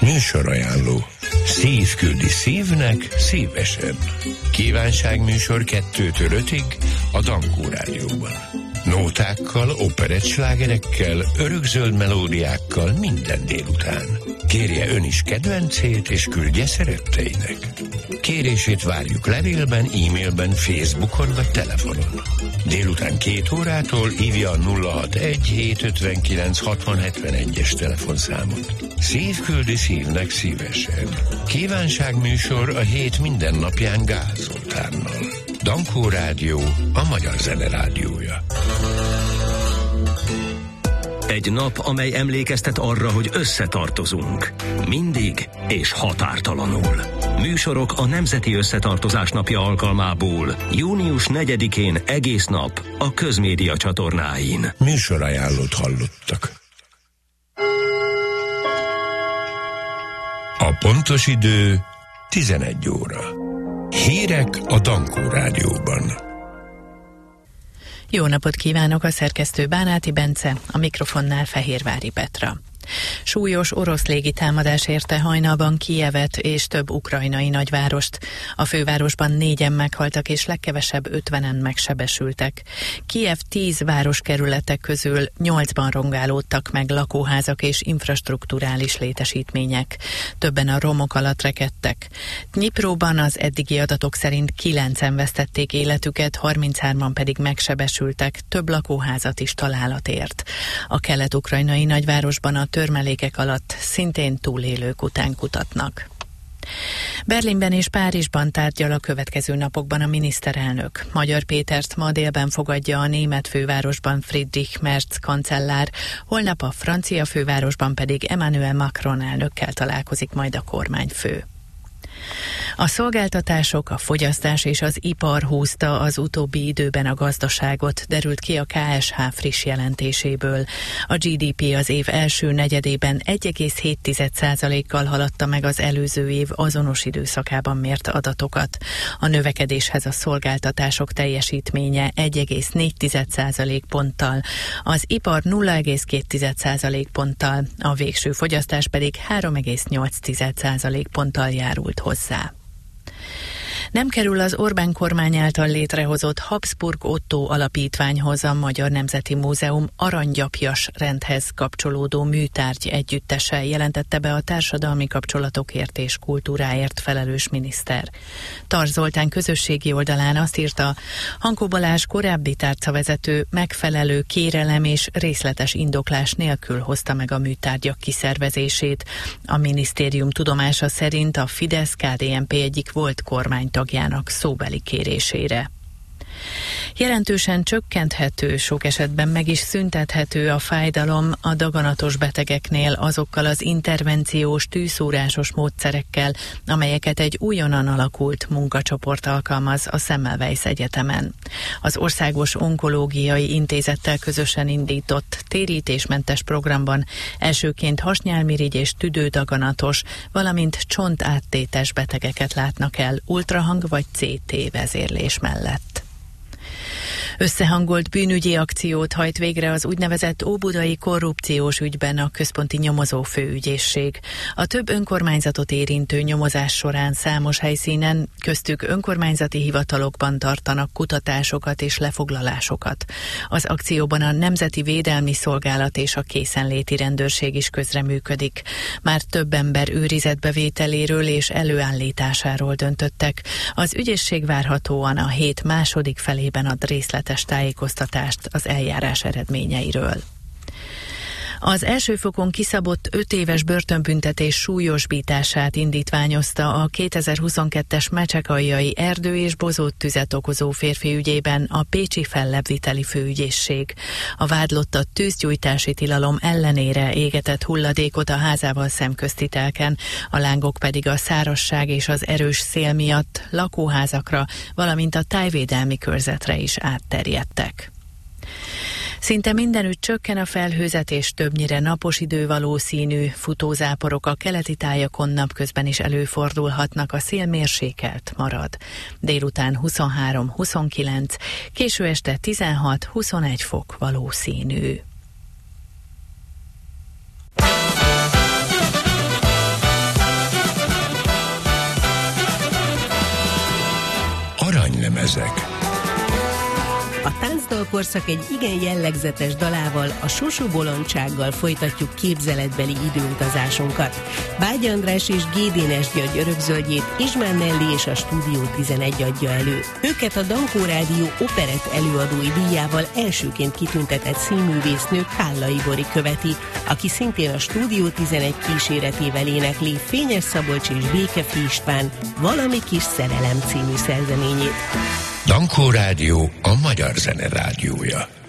Műsorajánló. Szív küldi szívnek szívesen. Kívánságműsor 2-től 5-ig a Dankó Rádióban. Nótákkal, operettslágerekkel, örökzöld melódiákkal minden délután. Kérje ön is kedvencét, és küldje szeretteinek. Kérését várjuk levélben, e-mailben, Facebookon vagy telefonon. Délután 2 órától hívja a 061-759-6071-es telefonszámot. Szív küldi szívnek szívesen. Kívánságműsor a hét minden napján Gál Zoltánnal. Dankó Rádió, a magyar zene rádiója. Egy nap, amely emlékeztet arra, hogy összetartozunk. Mindig és határtalanul. Műsorok a Nemzeti Összetartozás Napja alkalmából. Június 4-én egész nap a Közmédia csatornáin. Műsorajánlót hallottak. A pontos idő 11 óra. Hírek a Dankó Rádióban. Jó napot kívánok, a szerkesztő Bánáti Bence, a mikrofonnál Fehérvári Petra. Súlyos orosz légitámadás érte hajnalban Kijevet és több ukrajnai nagyvárost. A fővárosban 4-en meghaltak és legkevesebb 50-en megsebesültek. Kijev 10 városkerületek közül 8-ban rongálódtak meg lakóházak és infrastrukturális létesítmények. Többen a romok alatt rekedtek. Dnyipróban az eddigi adatok szerint 9-en vesztették életüket, 33-an pedig megsebesültek, több lakóházat is találat ért. A kelet-ukrajnai nagyvárosban a törmelékek alatt szintén túlélők után kutatnak. Berlinben és Párizsban tárgyal a következő napokban a miniszterelnök. Magyar Pétert ma délben fogadja a német fővárosban Friedrich Merz kancellár, holnap a francia fővárosban pedig Emmanuel Macron elnökkel találkozik majd a kormányfő. A szolgáltatások, a fogyasztás és az ipar húzta az utóbbi időben a gazdaságot, derült ki a KSH friss jelentéséből. A GDP az év első negyedében 1,7%-kal haladta meg az előző év azonos időszakában mért adatokat. A növekedéshez a szolgáltatások teljesítménye 1,4% ponttal, az ipar 0,2% ponttal, a végső fogyasztás pedig 3,8% ponttal járult hozzá. Nem kerül az Orbán kormány által létrehozott Habsburg Ottó alapítványhoz a Magyar Nemzeti Múzeum aranygyapjas rendhez kapcsolódó műtárgy együttese, jelentette be a társadalmi kapcsolatokért és kultúráért felelős miniszter. Tar Zoltán közösségi oldalán azt írta, Hankó Balázs korábbi tárcavezető megfelelő kérelem és részletes indoklás nélkül hozta meg a műtárgyak kiszervezését. A minisztérium tudomása szerint a Fidesz-KDNP egyik volt kormánytagjának szóbeli kérésére. Jelentősen csökkenthető, sok esetben meg is szüntethető a fájdalom a daganatos betegeknél azokkal az intervenciós, tűszúrásos módszerekkel, amelyeket egy újonnan alakult munkacsoport alkalmaz a Semmelweis Egyetemen. Az Országos Onkológiai Intézettel közösen indított térítésmentes programban elsőként hasnyálmirigy és tüdődaganatos, valamint csontáttétes betegeket látnak el ultrahang vagy CT vezérlés mellett. Összehangolt bűnügyi akciót hajt végre az úgynevezett óbudai korrupciós ügyben a központi nyomozó főügyészség. A több önkormányzatot érintő nyomozás során számos helyszínen, köztük önkormányzati hivatalokban tartanak kutatásokat és lefoglalásokat. Az akcióban a Nemzeti Védelmi Szolgálat és a készenléti rendőrség is közreműködik. Már több ember őrizetbevételéről és előállításáról döntöttek. Az ügyészség várhatóan a hét második felében ad részletes tájékoztatást az eljárás eredményeiről. Az első fokon kiszabott 5 éves börtönbüntetés súlyosbítását indítványozta a 2022-es Mecsekalljai erdő- és bozóttüzet okozó férfi ügyében a pécsi fellebbviteli főügyészség. A vádlott a tűzgyújtási tilalom ellenére égetett hulladékot a házával szemközti telken, a lángok pedig a szárazság és az erős szél miatt lakóházakra, valamint a tájvédelmi körzetre is átterjedtek. Szinte mindenütt csökken a felhőzet és többnyire napos idő valószínű, futózáporok a keleti tájakon napközben is előfordulhatnak, a szél mérsékelt marad. Délután 23-29, késő este 16-21 fok valószínű. Közeg. A táncdalkorszak egy igen jellegzetes dalával, a Sosó bolondsággal folytatjuk képzeletbeli időutazásunkat. Bágy András és G. Dénes György örökzöldjét István Nelly és a Stúdió 11 adja elő. Őket a Dankó Rádió operett előadói díjával elsőként kitüntetett színművésznő Kállai Bori követi, aki szintén a Stúdió 11 kíséretével énekli Fényes Szabolcs és Békefi István Valami kis szerelem című szerzeményét. Dankó Rádió a magyar zene rádiója.